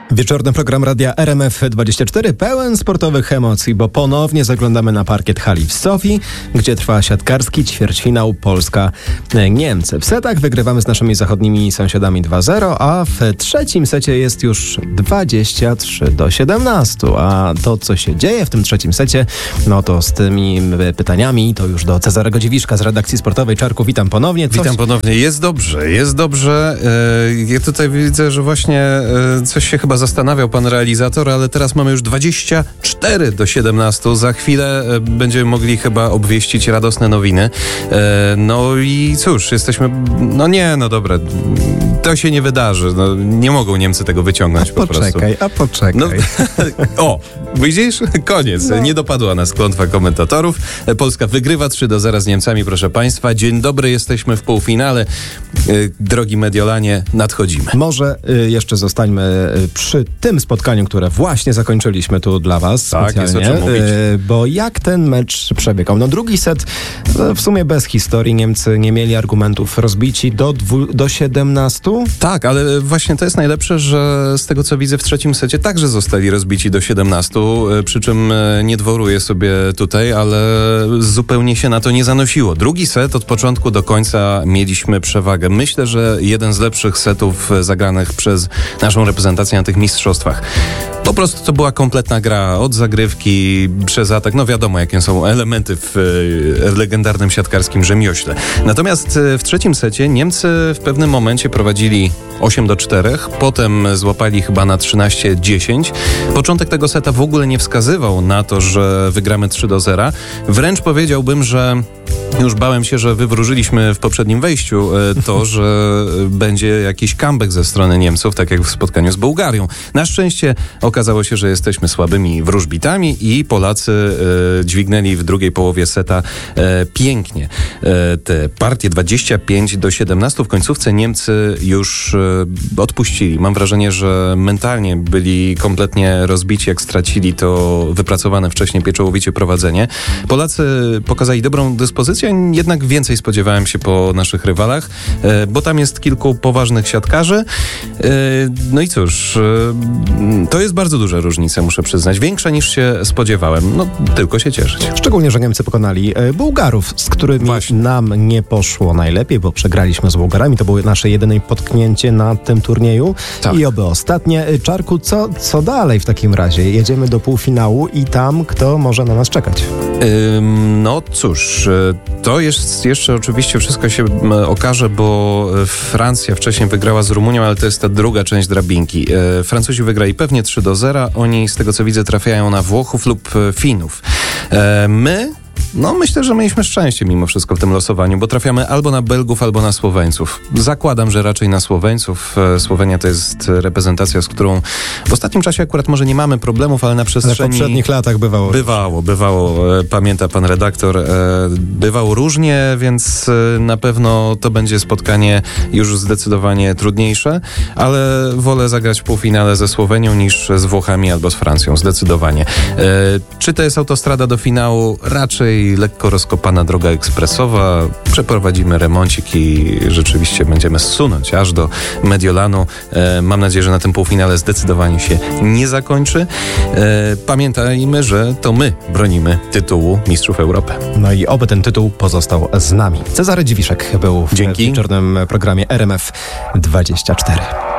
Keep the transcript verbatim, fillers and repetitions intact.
Wieczorny program Radia R M F dwadzieścia cztery pełen sportowych emocji, bo ponownie zaglądamy na parkiet hali w Sofii, gdzie trwa siatkarski ćwierćfinał Polska-Niemcy. W setach wygrywamy z naszymi zachodnimi sąsiadami dwa zero, a w trzecim secie jest już dwadzieścia trzy do siedemnastu. A to, co się dzieje w tym trzecim secie, no to z tymi pytaniami to już do Cezarego Dziwiszka z redakcji sportowej. Czarku, witam ponownie. Coś... Witam ponownie. Jest dobrze, jest dobrze. Ja tutaj widzę, że właśnie coś się chyba zastanawiał pan realizator, ale teraz mamy już dwadzieścia cztery do siedemnastu. Za chwilę będziemy mogli chyba obwieścić radosne nowiny. No i cóż, jesteśmy... No nie, no dobra. To się nie wydarzy. No, nie mogą Niemcy tego wyciągnąć a po poczekaj, prostu. A poczekaj, no, O, widzisz? Koniec. No. Nie dopadła nas klątwa komentatorów. Polska wygrywa trzy do zera z Niemcami, proszę państwa. Dzień dobry, jesteśmy w półfinale. Drogi Mediolanie, nadchodzimy. Może y, jeszcze zostańmy y, przy tym spotkaniu, które właśnie zakończyliśmy tu dla was. Tak, jest o czym mówić. Y, bo jak ten mecz przebiegał? No drugi set y, w sumie bez historii. Niemcy nie mieli argumentów, rozbici do, dwu, do siedemnastu. Tak, ale właśnie to jest najlepsze, że z tego co widzę w trzecim secie także zostali rozbici do siedemnastu, przy czym nie dworuję sobie tutaj, ale zupełnie się na to nie zanosiło. Drugi set od początku do końca mieliśmy przewagę. Myślę, że jeden z lepszych setów zagranych przez naszą reprezentację na tych mistrzostwach. Po prostu to była kompletna gra od zagrywki przez atak. No wiadomo, jakie są elementy w e, legendarnym siatkarskim rzemiośle. Natomiast e, w trzecim secie Niemcy w pewnym momencie prowadzili osiem do czterech, potem złapali chyba na trzynaście dziesięć. Początek tego seta w ogóle nie wskazywał na to, że wygramy trzy do zera. Wręcz powiedziałbym, że już bałem się, że wywróżyliśmy w poprzednim wejściu to, że będzie jakiś comeback ze strony Niemców, tak jak w spotkaniu z Bułgarią. Na szczęście okazało się, że jesteśmy słabymi wróżbitami i Polacy e, dźwignęli w drugiej połowie seta e, pięknie. E, te partie dwadzieścia pięć do siedemnastu w końcówce Niemcy już e, odpuścili. Mam wrażenie, że mentalnie byli kompletnie rozbici, jak stracili to wypracowane wcześniej pieczołowicie prowadzenie. Polacy pokazali dobrą dyspozycję, jednak więcej spodziewałem się po naszych rywalach, e, bo tam jest kilku poważnych siatkarzy. E, no i cóż, e, to jest bardzo duża różnica, muszę przyznać. Większa niż się spodziewałem. No, tylko się cieszyć. Szczególnie, że Niemcy pokonali e, Bułgarów, z którymi Właśnie. nam nie poszło najlepiej, bo przegraliśmy z Bułgarami. To było nasze jedyne potknięcie na tym turnieju. Tak. I oby ostatnie. Czarku, co, co dalej w takim razie? Jedziemy do półfinału i tam kto może na nas czekać? Ym, no cóż, to jest jeszcze oczywiście wszystko się okaże, bo Francja wcześniej wygrała z Rumunią, ale to jest ta druga część drabinki. E, Francuzi wygrali pewnie trzy do zera. Oni, z tego co widzę, trafiają na Włochów lub Finów. E, my... No myślę, że mieliśmy szczęście mimo wszystko w tym losowaniu, bo trafiamy albo na Belgów, albo na Słoweńców. Zakładam, że raczej na Słoweńców. Słowenia to jest reprezentacja, z którą w ostatnim czasie akurat może nie mamy problemów, ale na przestrzeni... Ale w poprzednich latach bywało. Bywało, bywało. Pamięta pan redaktor. Bywało różnie, więc na pewno to będzie spotkanie już zdecydowanie trudniejsze, ale wolę zagrać w półfinale ze Słowenią niż z Włochami albo z Francją. Zdecydowanie. Czy to jest autostrada do finału? Raczej lekko rozkopana droga ekspresowa. Przeprowadzimy remoncik i rzeczywiście będziemy zsunąć aż do Mediolanu. E, mam nadzieję, że na tym półfinale zdecydowanie się nie zakończy. E, pamiętajmy, że to my bronimy tytułu Mistrzów Europy. No i oby ten tytuł pozostał z nami. Cezary Dziwiszek był w Dzięki. wieczornym programie R M F dwadzieścia cztery.